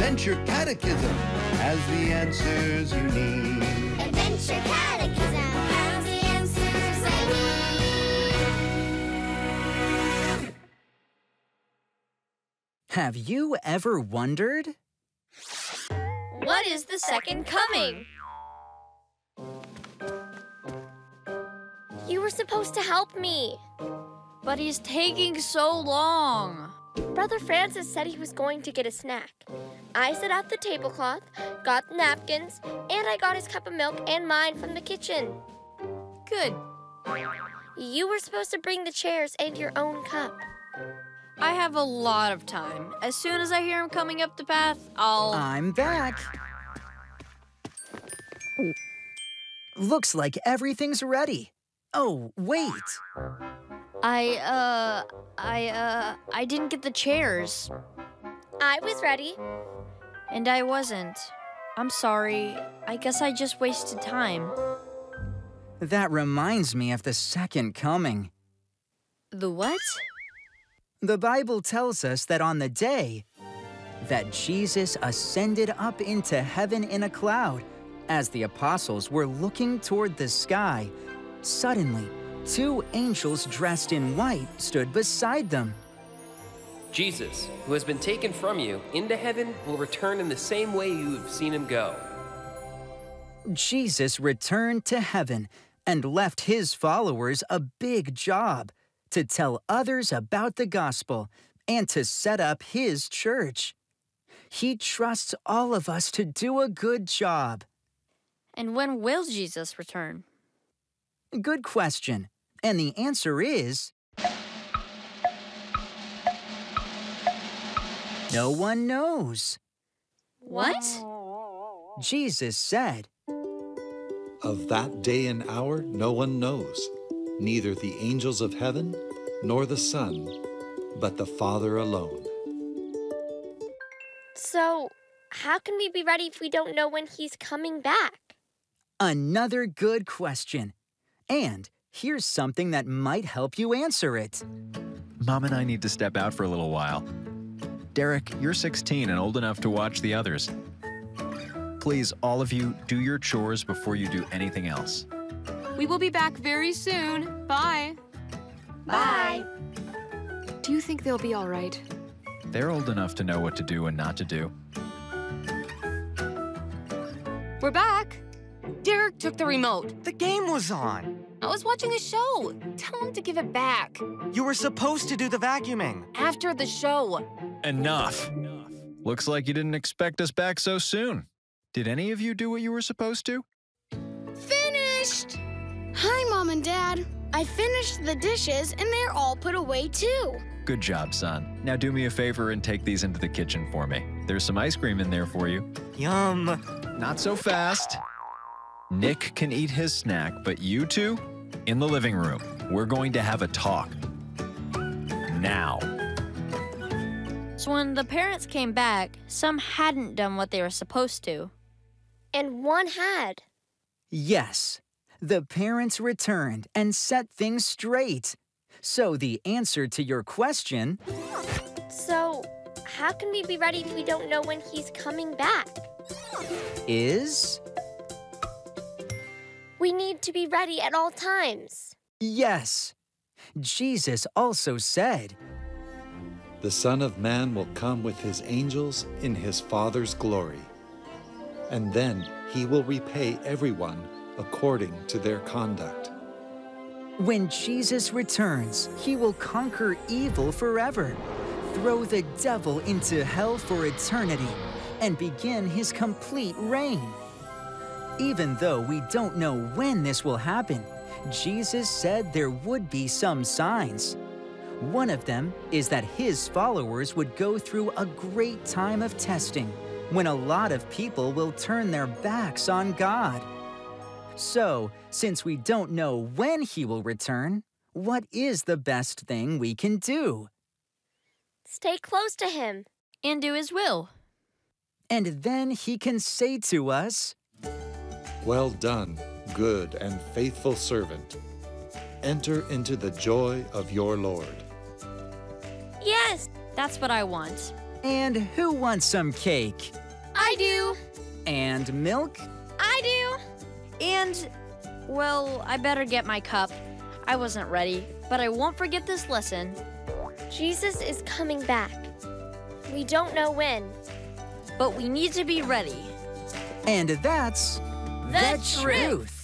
Adventure Catechism has the answers you need. Adventure Catechism has the answers I need. Have you ever wondered? What is the second coming? You were supposed to help me. But he's taking so long. Brother Francis said he was going to get a snack. I set out the tablecloth, got the napkins, and I got his cup of milk and mine from the kitchen. Good. You were supposed to bring the chairs and your own cup. I have a lot of time. As soon as I hear him coming up the path, I'm back. Looks like everything's ready. Oh, wait. I didn't get the chairs. I was ready. And I wasn't. I'm sorry. I guess I just wasted time. That reminds me of the second coming. The what? The Bible tells us that on the day that Jesus ascended up into heaven in a cloud, as the apostles were looking toward the sky, suddenly, 2 angels dressed in white stood beside them. Jesus, who has been taken from you into heaven, will return in the same way you have seen him go. Jesus returned to heaven and left his followers a big job to tell others about the gospel and to set up his church. He trusts all of us to do a good job. And when will Jesus return? Good question. And the answer is... no one knows. What? Jesus said, Of that day and hour no one knows, neither the angels of heaven nor the Son, but the Father alone. So, how can we be ready if we don't know when he's coming back? Another good question. And here's something that might help you answer it. Mom and I need to step out for a little while. Derek, you're 16 and old enough to watch the others. Please, all of you, do your chores before you do anything else. We will be back very soon. Bye. Bye. Do you think they'll be all right? They're old enough to know what to do and not to do. We're back. Derek took the remote. The game was on. I was watching a show. Tell him to give it back. You were supposed to do the vacuuming. After the show. Enough. Looks like you didn't expect us back so soon. Did any of you do what you were supposed to? Finished! Hi, Mom and Dad. I finished the dishes and they're all put away too. Good job, son. Now do me a favor and take these into the kitchen for me. There's some ice cream in there for you. Yum. Not so fast. Nick can eat his snack, but you two, in the living room. We're going to have a talk. Now. So when the parents came back, some hadn't done what they were supposed to. And one had. Yes, the parents returned and set things straight. So the answer to your question... So, how can we be ready if we don't know when he's coming back? is... We need to be ready at all times. Yes. Jesus also said, The Son of Man will come with his angels in his Father's glory. And then he will repay everyone according to their conduct. when Jesus returns, he will conquer evil forever, throw the devil into hell for eternity, and begin his complete reign. Even though we don't know when this will happen, Jesus said there would be some signs. One of them is that his followers would go through a great time of testing, when a lot of people will turn their backs on God. So, since we don't know when he will return, what is the best thing we can do? Stay close to him. And do his will. And then he can say to us, Well done, good and faithful servant. Enter into the joy of your Lord. Yes! That's what I want. And who wants some cake? I do. And milk? I do. And, well, I better get my cup. I wasn't ready, but I won't forget this lesson. Jesus is coming back. We don't know when. But we need to be ready. And that's The truth.